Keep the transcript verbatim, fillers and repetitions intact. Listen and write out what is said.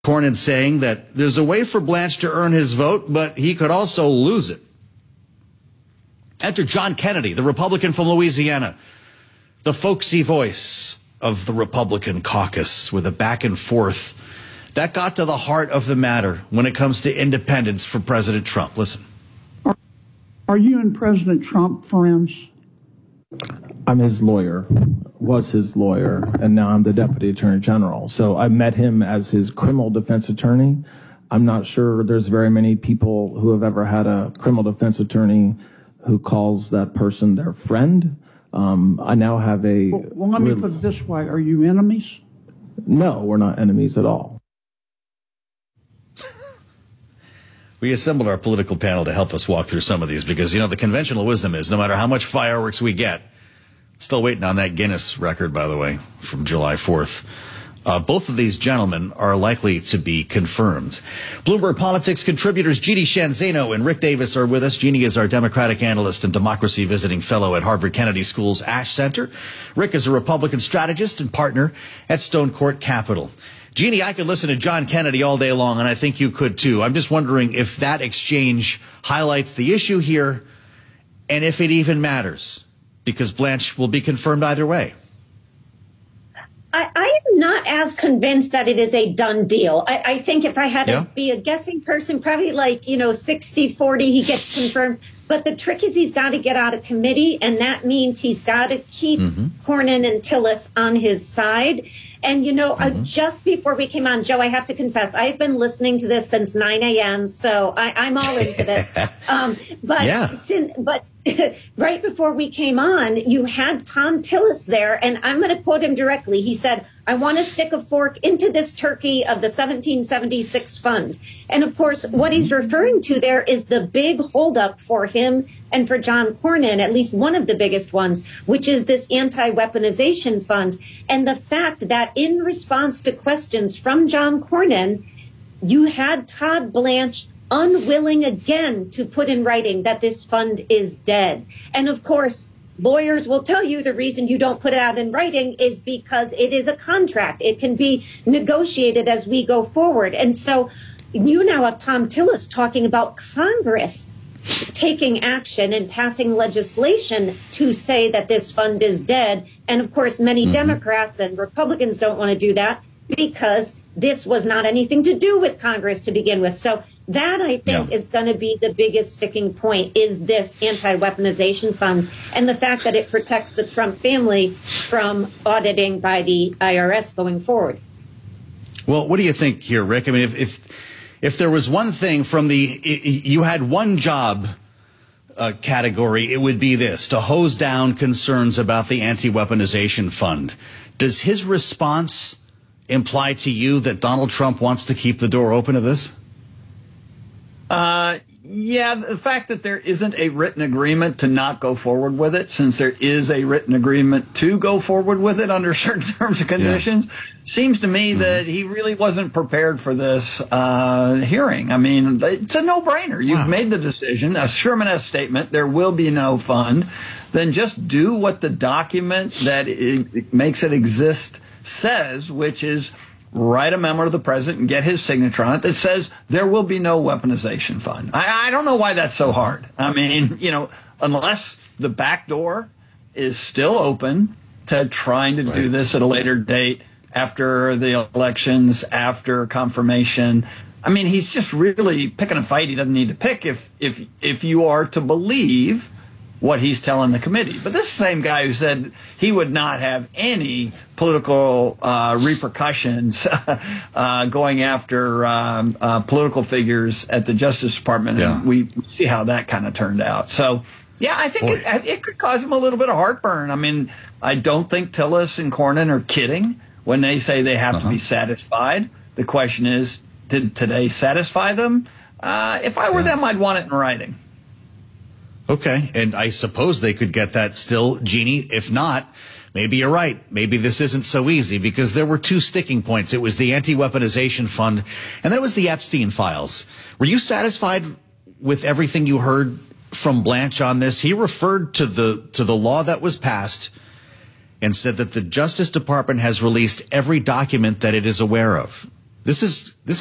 Cornyn saying that there's a way for Blanche to earn his vote, but he could also lose it. Enter John Kennedy, the Republican from Louisiana, the folksy voice of the Republican caucus with a back and forth that got to the heart of the matter when it comes to independence for President Trump. Listen. Are, are you and President Trump friends? I'm his lawyer, was his lawyer, and now I'm the Deputy Attorney General. So I met him as his criminal defense attorney. I'm not sure there's very many people who have ever had a criminal defense attorney who calls that person their friend. Um, I now have a... Well, well let me put it this way. Are you enemies? No, we're not enemies at all. We assembled our political panel to help us walk through some of these because, you know, the conventional wisdom is no matter how much fireworks we get, still waiting on that Guinness record, by the way, from July fourth. Uh, both of these gentlemen are likely to be confirmed. Bloomberg Politics contributors Jeannie Sheehan Zaino and Rick Davis are with us. Jeannie is our Democratic analyst and democracy visiting fellow at Harvard Kennedy School's Ash Center. Rick is a Republican strategist and partner at Stone Court Capital. Jeannie, I could listen to John Kennedy all day long, and I think you could too. I'm just wondering if that exchange highlights the issue here and if it even matters, because Blanche will be confirmed either way. I, I am not as convinced that it is a done deal. I, I think if I had yeah. to be a guessing person, probably like, you know, sixty forty, he gets confirmed. But the trick is he's got to get out of committee, and that means he's got to keep mm-hmm. Cornyn and Tillis on his side. And, you know, mm-hmm. uh, just before we came on, Joe, I have to confess, I've been listening to this since nine a.m., so I, I'm all into this. um, but, yeah. sin, but right before we came on, you had Thom Tillis there, and I'm going to quote him directly. He said, I want to stick a fork into this turkey of the seventeen seventy-six fund. And, of course, what he's referring to there is the big holdup for him and for John Cornyn, at least one of the biggest ones, which is this anti-weaponization fund. And the fact that in response to questions from John Cornyn, you had Todd Blanche unwilling again to put in writing that this fund is dead. And of course, lawyers will tell you the reason you don't put it out in writing is because it is a contract. It can be negotiated as we go forward. And so you now have Thom Tillis talking about Congress taking action and passing legislation to say that this fund is dead. And of course, many mm-hmm. Democrats and Republicans don't want to do that because this was not anything to do with Congress to begin with. So that, I think, yeah. is going to be the biggest sticking point, is this anti-weaponization fund and the fact that it protects the Trump family from auditing by the I R S going forward. Well, what do you think here, Rick? I mean, if if, if there was one thing from the, you had one job uh, category, it would be this, to hose down concerns about the anti-weaponization fund. Does his response imply to you that Donald Trump wants to keep the door open to this? Uh, yeah, the fact that there isn't a written agreement to not go forward with it, since there is a written agreement to go forward with it under certain terms and conditions, yeah. seems to me mm-hmm. that he really wasn't prepared for this uh, hearing. I mean, it's a no-brainer. You've wow. made the decision, a Sherman S statement, there will be no fund. Then just do what the document that it, it makes it exist says, which is write a memo to the president and get his signature on it that says there will be no weaponization fund. I, I don't know why that's so hard. I mean, you know, unless the back door is still open to trying to right. do this at a later date after the elections, after confirmation. I mean, he's just really picking a fight he doesn't need to pick if if if you are to believe what he's telling the committee. But this same guy who said he would not have any political uh, repercussions uh, going after um, uh, political figures at the Justice Department, yeah. and we see how that kind of turned out. So, yeah, I think it, it could cause him a little bit of heartburn. I mean, I don't think Tillis and Cornyn are kidding when they say they have uh-huh. to be satisfied. The question is, did today satisfy them? Uh, if I were yeah. them, I'd want it in writing. Okay, and I suppose they could get that still, Jeannie. If not, maybe you're right. Maybe this isn't so easy, because there were two sticking points. It was the anti-weaponization fund, and then it was the Epstein files. Were you satisfied with everything you heard from Blanche on this? He referred to the to the law that was passed and said that the Justice Department has released every document that it is aware of. This is this